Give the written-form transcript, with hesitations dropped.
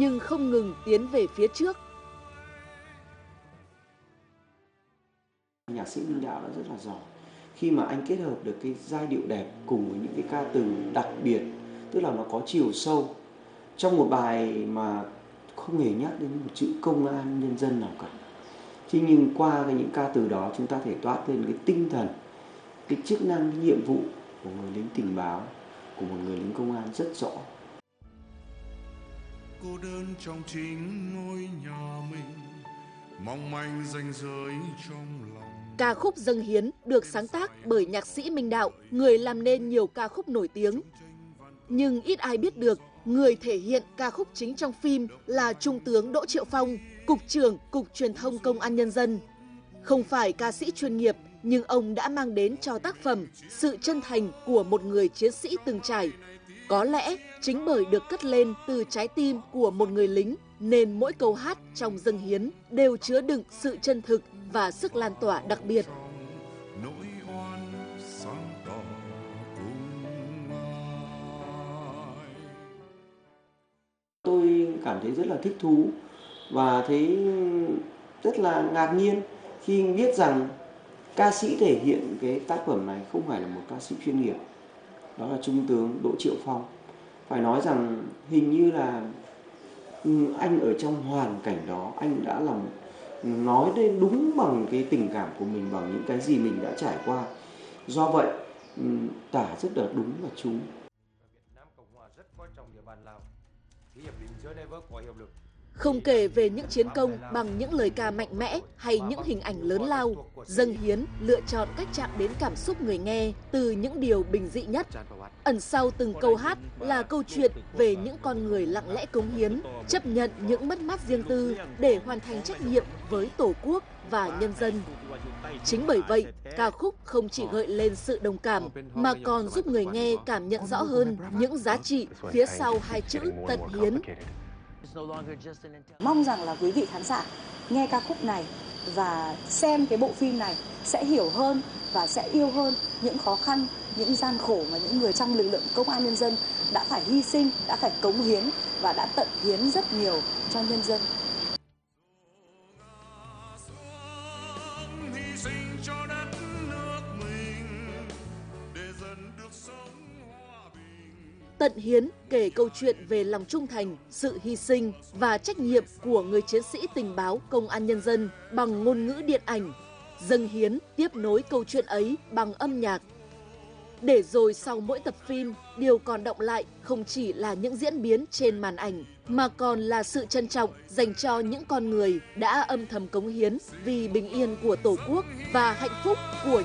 nhưng không ngừng tiến về phía trước. Nhạc sĩ Minh Đạo đã rất là giỏi khi mà anh kết hợp được cái giai điệu đẹp cùng với những cái ca từ đặc biệt, tức là nó có chiều sâu. Trong một bài mà không hề nhắc đến một chữ công an nhân dân nào cả. Thế nhưng qua những ca từ đó chúng ta thể toát lên cái tinh thần, cái chức năng, cái nhiệm vụ của người lính tình báo, của một người lính công an rất rõ. Cô đơn trong chính ngôi nhà mình, mong manh ranh giới trong lòng. Ca khúc Dâng Hiến được sáng tác bởi nhạc sĩ Minh Đạo, người làm nên nhiều ca khúc nổi tiếng. Nhưng ít ai biết được, người thể hiện ca khúc chính trong phim là Trung tướng Đỗ Triệu Phong, Cục trưởng Cục Truyền thông Công an Nhân dân. Không phải ca sĩ chuyên nghiệp, nhưng ông đã mang đến cho tác phẩm sự chân thành của một người chiến sĩ từng trải. Có lẽ chính bởi được cất lên từ trái tim của một người lính, nên mỗi câu hát trong Dâng Hiến đều chứa đựng sự chân thực và sức lan tỏa đặc biệt. Nỗi oan sáng tỏ cùng ai. Tôi cảm thấy rất là thích thú và thấy rất là ngạc nhiên khi biết rằng ca sĩ thể hiện cái tác phẩm này không phải là một ca sĩ chuyên nghiệp. Đó là Trung tướng Đỗ Triệu Phong. Phải nói rằng hình như là anh ở trong hoàn cảnh đó, anh đã nói đến đúng bằng cái tình cảm của mình, bằng những cái gì mình đã trải qua. Do vậy, tả rất là đúng và trúng. Việt Nam Cộng hòa rất coi trọng địa bàn Lào. Khi hiệp định Geneva có hiệu lực, Không kể về những chiến công bằng những lời ca mạnh mẽ hay những hình ảnh lớn lao, Dâng Hiến lựa chọn cách chạm đến cảm xúc người nghe từ những điều bình dị nhất. Ẩn sau từng câu hát là câu chuyện về những con người lặng lẽ cống hiến, chấp nhận những mất mát riêng tư để hoàn thành trách nhiệm với Tổ quốc và nhân dân. Chính bởi vậy, ca khúc không chỉ gợi lên sự đồng cảm mà còn giúp người nghe cảm nhận rõ hơn những giá trị phía sau hai chữ tận hiến. Mong rằng là quý vị khán giả nghe ca khúc này và xem cái bộ phim này sẽ hiểu hơn và sẽ yêu hơn những khó khăn, những gian khổ mà những người trong lực lượng công an nhân dân đã phải hy sinh, đã phải cống hiến và đã tận hiến rất nhiều cho nhân dân. Tận hiến kể câu chuyện về lòng trung thành, sự hy sinh và trách nhiệm của người chiến sĩ tình báo Công an Nhân dân bằng ngôn ngữ điện ảnh. Dâng Hiến tiếp nối câu chuyện ấy bằng âm nhạc. Để rồi sau mỗi tập phim, điều còn đọng lại không chỉ là những diễn biến trên màn ảnh, mà còn là sự trân trọng dành cho những con người đã âm thầm cống hiến vì bình yên của Tổ quốc và hạnh phúc của